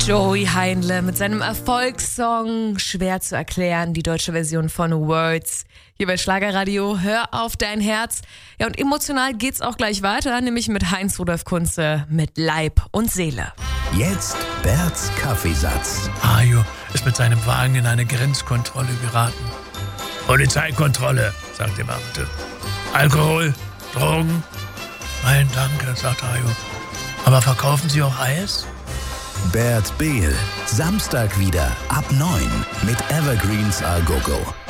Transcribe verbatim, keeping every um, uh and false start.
Joey Heinle mit seinem Erfolgssong Schwer zu erklären, die deutsche Version von Words. Hier bei Schlagerradio, hör auf dein Herz. Ja, und emotional geht's auch gleich weiter, nämlich mit Heinz-Rudolf Kunze mit Leib und Seele. Jetzt Berts Kaffeesatz. Hajo ist mit seinem Wagen in eine Grenzkontrolle geraten. Polizeikontrolle, sagt der Beamte. Alkohol, Drogen? Nein, danke, sagt Hajo. Aber verkaufen Sie auch Eis? Bert Behl, Samstag wieder ab neun mit Evergreens A Go Go.